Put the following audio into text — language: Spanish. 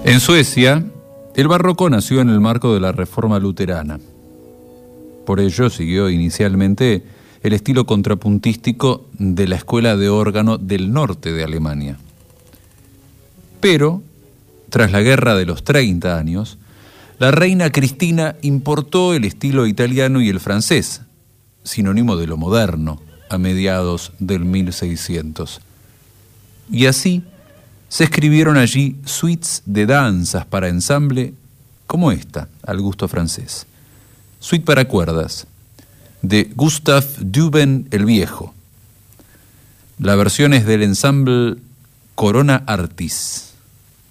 En Suecia, el barroco nació en el marco de la Reforma luterana. Por ello siguió inicialmente el estilo contrapuntístico de la escuela de órgano del norte de Alemania. Pero, tras la Guerra de los 30 años, la reina Cristina importó el estilo italiano y el francés, sinónimo de lo moderno, a mediados del 1600. Y así se escribieron allí suites de danzas para ensamble como esta, al gusto francés. Suite para cuerdas, de Gustave Duben el Viejo. La versión es del ensamble Corona Artis.